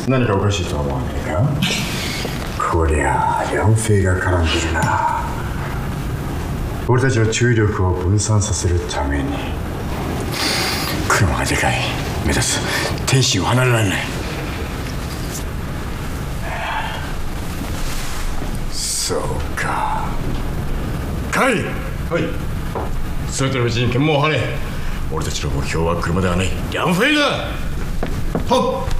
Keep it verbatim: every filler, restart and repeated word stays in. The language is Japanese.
何かおかしいとは思わないか。こりゃあ両フェイが絡んでるな。俺たちは注意力を分散させるために。車がでかい。目指す天使を離れられない。そうか。カイ。はい。全ての人権もう張れ。俺たちの目標は車ではない、両フェイだ。はっ。